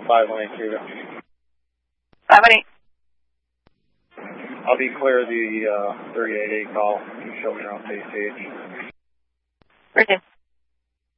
518. 518. I'll be clear the 388 call. You show me around PCH. Routine.